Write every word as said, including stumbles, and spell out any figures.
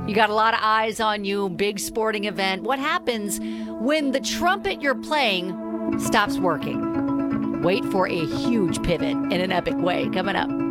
You got a lot of eyes on you, big sporting event. What happens when the trumpet you're playing stops working? Wait for a huge pivot in an epic way coming up.